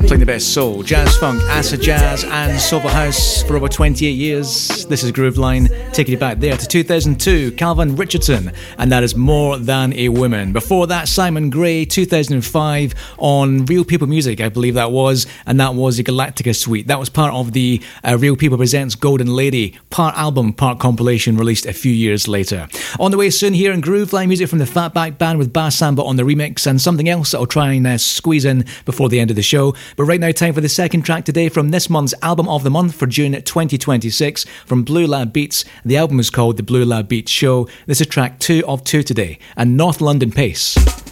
Playing the best soul, jazz funk, acid jazz and soulful house for over 28 years. This is Grooveline, taking you back there to 2002, Calvin Richardson, and that is More Than a Woman. Before that, Simon Gray, 2005, on Real People Music, I believe that was, and that was the Galactica Suite. That was part of the Real People Presents Golden Lady, part album, part compilation, released a few years later. On the way soon here in Grooveline, music from the Fatback Band with Bass Samba on the remix, and something else that I'll try and squeeze in before the end of the show. But right now, time for the second track today from this month's Album of the Month for June 2026 from Blue Lab Beats. The album is called The Blue Lab Beats Show. This is track 2 of 2 today, and North London Pace.